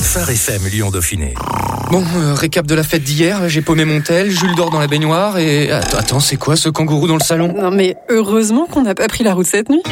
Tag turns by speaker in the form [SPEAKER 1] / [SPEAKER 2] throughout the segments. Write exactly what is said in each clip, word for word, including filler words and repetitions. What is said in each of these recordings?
[SPEAKER 1] Phare F M Lyon Dauphiné.
[SPEAKER 2] Bon, euh, récap de la fête d'hier, j'ai paumé mon tel, Jules dort dans la baignoire et... Attends, attends, c'est quoi ce kangourou dans le salon ?
[SPEAKER 3] Non mais heureusement qu'on n'a pas pris la route cette nuit.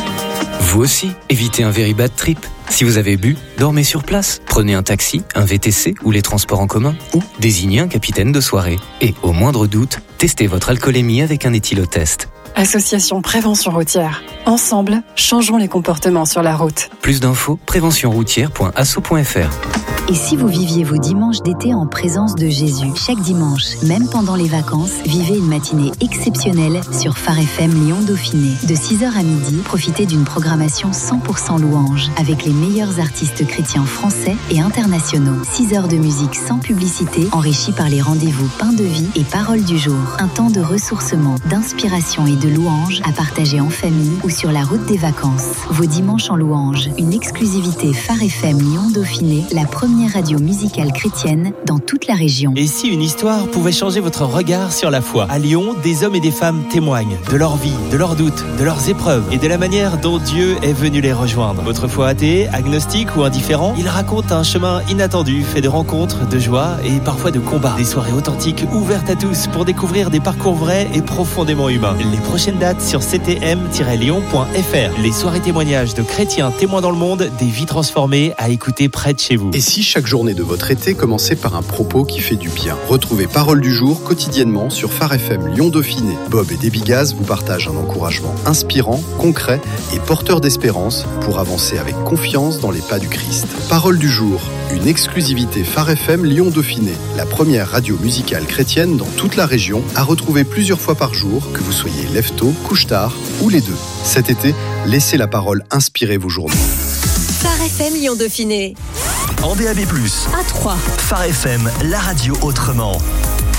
[SPEAKER 4] Vous aussi, évitez un very bad trip. Si vous avez bu, dormez sur place. Prenez un taxi, un V T C ou les transports en commun. Ou désignez un capitaine de soirée. Et au moindre doute, testez votre alcoolémie avec un éthylotest.
[SPEAKER 3] Association Prévention Routière. Ensemble, changeons les comportements sur la route.
[SPEAKER 4] Plus d'infos, prévention routière point asso point f r.
[SPEAKER 5] Et si vous viviez vos dimanches d'été en présence de Jésus, chaque dimanche, même pendant les vacances, vivez une matinée exceptionnelle sur Phare F M Lyon Dauphiné. De six heures à midi, profitez d'une programmation cent pour cent louange avec les meilleurs artistes chrétiens français et internationaux. six heures de musique sans publicité, enrichie par les rendez-vous Pain de vie et Paroles du jour. Un temps de ressourcement, d'inspiration et de louange à partager en famille ou sur la route des vacances. Vos dimanches en louange, une exclusivité Phare F M Lyon Dauphiné, la première radio musicale chrétienne dans toute la région.
[SPEAKER 6] Et si une histoire pouvait changer votre regard sur la foi ? À Lyon, des hommes et des femmes témoignent de leur vie, de leurs doutes, de leurs épreuves et de la manière dont Dieu est venu les rejoindre. Votre foi athée, agnostique ou indifférent, ils racontent un chemin inattendu fait de rencontres, de joie et parfois de combats. Des soirées authentiques ouvertes à tous pour découvrir des parcours vrais et profondément humains. Les prochaines dates sur c t m tiret lyon point f r. Les soirées témoignages de chrétiens témoins dans le monde, des vies transformées à écouter près de chez vous.
[SPEAKER 7] Et si chaque journée de votre été commençait par un propos qui fait du bien ? Retrouvez Paroles du jour quotidiennement sur Phare F M Lyon Dauphiné. Bob et Debbie Gaz vous partagent un encouragement inspirant, concret et porteur d'espérance pour avancer avec confiance dans les pas du Christ. Paroles du jour, une exclusivité Phare F M Lyon Dauphiné, la première radio musicale chrétienne dans toute la région, à retrouver plusieurs fois par jour, que vous soyez lève-tôt, couche-tard ou les deux. Cet été, laissez la parole inspirer vos journées.
[SPEAKER 8] Phare F M Lyon Dauphiné.
[SPEAKER 1] En D A B plus,
[SPEAKER 8] A trois.
[SPEAKER 1] Phare F M, la radio autrement.